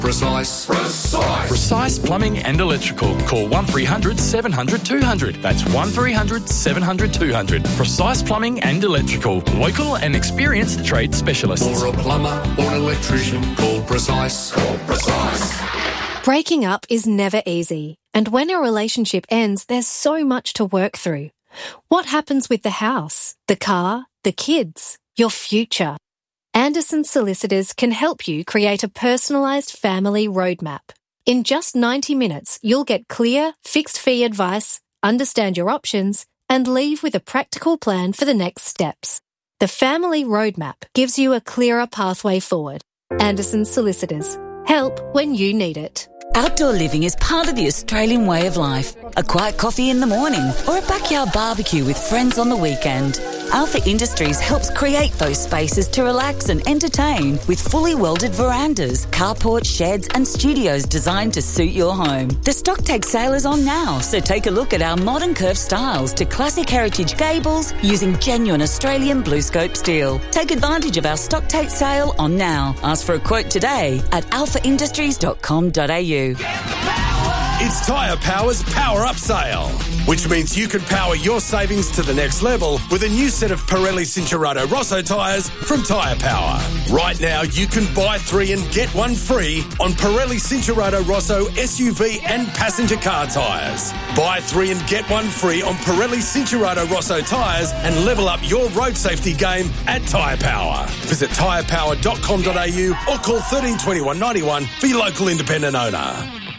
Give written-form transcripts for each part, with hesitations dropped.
Precise. Precise Plumbing and Electrical. Call 1300 700 200. That's 1300 700 200. Precise Plumbing and Electrical. Local and experienced trade specialists. For a plumber or an electrician, call Precise. Breaking up is never easy, and when a relationship ends, there's so much to work through. What happens with the house, the car, the kids, your future? Anderson Solicitors can help you create a personalised family roadmap. In just 90 minutes, you'll get clear, fixed-fee advice, understand your options, and leave with a practical plan for the next steps. The Family Roadmap gives you a clearer pathway forward. Anderson Solicitors. Help when you need it. Outdoor living is part of the Australian way of life. A quiet coffee in the morning or a backyard barbecue with friends on the weekend. Alpha Industries helps create those spaces to relax and entertain with fully welded verandas, carports, sheds and studios designed to suit your home. The stock take sale is on now, so take a look at our modern curved styles to classic heritage gables using genuine Australian BlueScope steel. Take advantage of our stock take sale on now. Ask for a quote today at alphaindustries.com.au. It's Tyre Power's Power Up Sale, which means you can power your savings to the next level with a new set of Pirelli Cincherato Rosso tyres from Tyre Power. Right now, you can buy 3 and get 1 free on Pirelli Cincherato Rosso SUV and passenger car tyres. Buy 3 and get 1 free on Pirelli Cincherato Rosso tyres and level up your road safety game at Tyre Power. Visit tyrepower.com.au or call 13 21 91 for your local independent owner.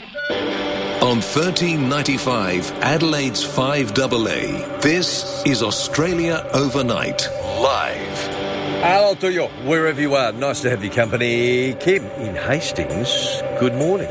On 1395 Adelaide's 5AA, this is Australia Overnight, live. Hello to you, wherever you are. Nice to have your company. Kim in Hastings, good morning.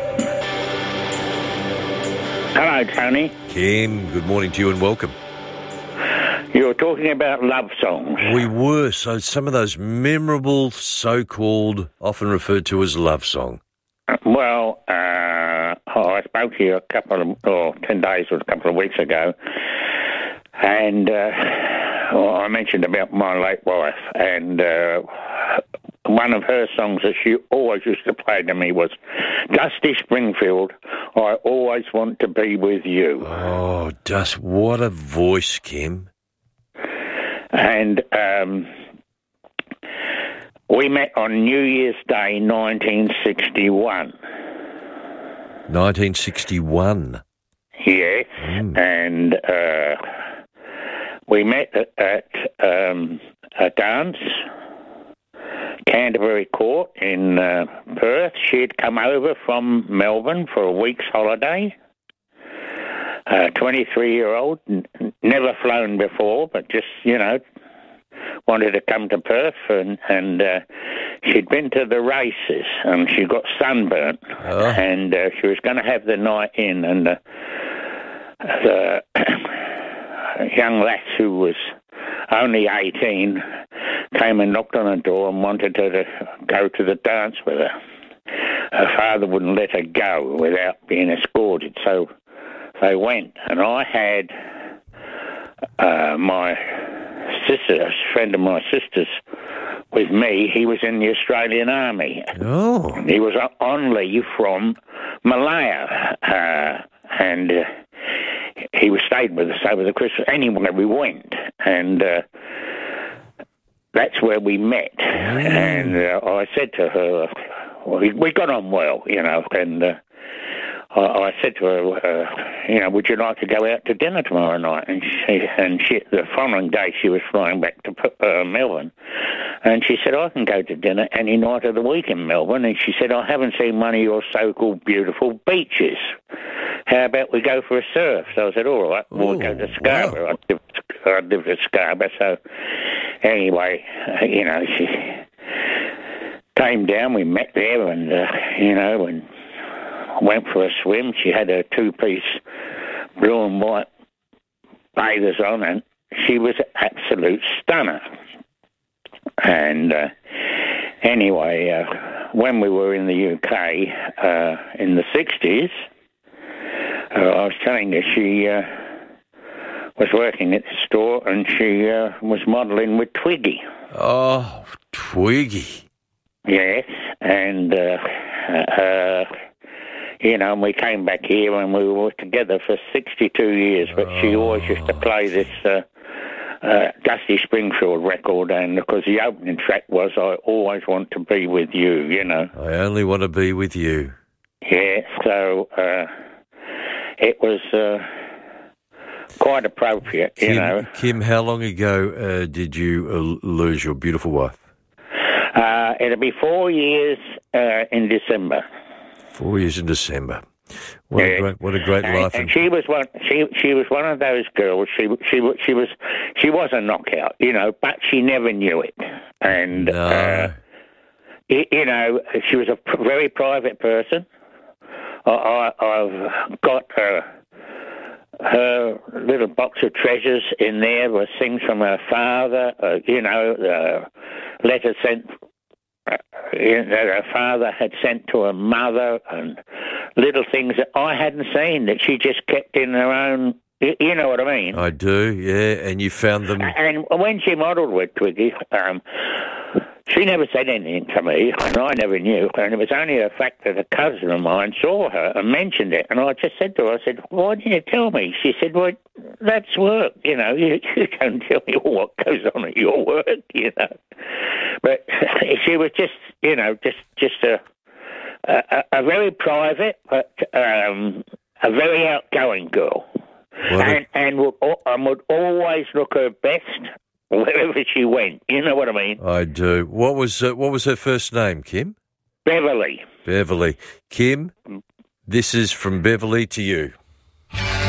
Hello, Tony. Kim, good morning to you and welcome. You were talking about love songs. We were, so some of those memorable, so-called, often referred to as love song. Well, I spoke to you 10 days or a couple of weeks ago, and I mentioned about my late wife, and one of her songs that she always used to play to me was Dusty Springfield, I Always Want to Be With You. Oh, what a voice, Kim. And we met on New Year's Day, 1961. 1961? Yes, and we met at a dance, Canterbury Court in Perth. She'd come over from Melbourne for a week's holiday. 23-year-old, never flown before, but just, wanted to come to Perth, and she'd been to the races, and she got sunburnt, and she was going to have the night in, and the young lass who was only 18 came and knocked on her door and wanted her to go to the dance with her. Her father wouldn't let her go without being escorted, so they went, and I had my sister, a friend of my sister's, with me. He was in the Australian Army. Oh. He was on leave from Malaya, and he was stayed with us over the Christmas. Anyway, we went, and that's where we met. And I said to her, we got on well, and I said to her, would you like to go out to dinner tomorrow night? And she, the following day, she was flying back to Melbourne. And she said, I can go to dinner any night of the week in Melbourne. And she said, I haven't seen one of your so-called beautiful beaches. How about we go for a surf? So I said, all right, we'll go to Scarborough. Wow. I lived at Scarborough. So anyway, she came down. We met there and, and went for a swim. She had a two-piece blue and white bathers on, and she was an absolute stunner. And anyway, when we were in the UK in the 60s, I was telling her she was working at the store, and she was modelling with Twiggy. Oh, Twiggy. Yes, and and we came back here and we were together for 62 years. But she always used to play this Dusty Springfield record, and because the opening track was "I Always Want to Be With You," I only want to be with you. Yeah, so it was quite appropriate, Kim, how long ago did you lose your beautiful wife? It'll be 4 years in December. 4 years in December. What a great life! And she was one. She was one of those girls. She was a knockout, but she never knew it. And she was a very private person. I've got her little box of treasures in there with things from her father, letters sent that her father had sent to her mother, and little things that I hadn't seen that she just kept in her own. You know what I mean? I do, yeah. And you found them. And when she modelled with Twiggy, she never said anything to me, and I never knew. And it was only the fact that a cousin of mine saw her and mentioned it. And I just said to her, I said, "Why didn't you tell me?" She said, "Well, that's work, you don't tell me what goes on at your work, But she was just, just a very private, but a very outgoing girl. And would always look her best wherever she went. You know what I mean? I do. What was her first name, Kim? Beverly. Beverly. Kim, this is from Beverly to you.